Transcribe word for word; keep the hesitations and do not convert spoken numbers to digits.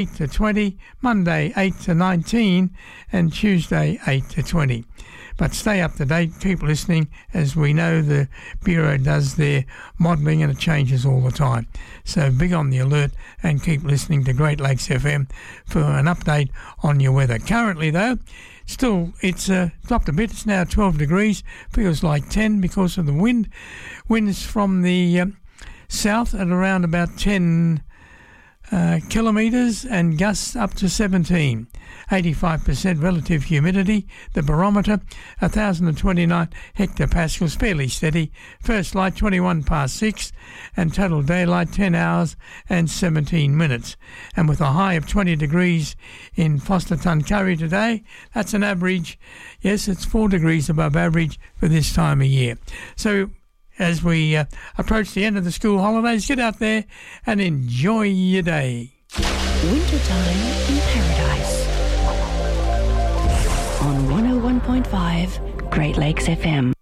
eight to twenty, Monday eight to nineteen, and Tuesday eight to twenty. But stay up to date, keep listening, as we know the Bureau does their modelling and it changes all the time. So be on the alert and keep listening to Great Lakes F M for an update on your weather. Currently though, still it's uh, dropped a bit. It's now twelve degrees, feels like ten because of the wind. Winds from the um, south at around about ten uh, kilometres and gusts up to seventeen. eighty-five percent relative humidity. The barometer one thousand twenty-nine hectopascals, fairly steady. First light twenty-one past six, and total daylight ten hours and seventeen minutes. And with a high of twenty degrees in Foster Tuncurry today, that's an average. Yes, it's four degrees above average for this time of year. So as we uh, approach the end of the school holidays, get out there and enjoy your day. Wintertime in Paradise on one oh one point five Great Lakes F M.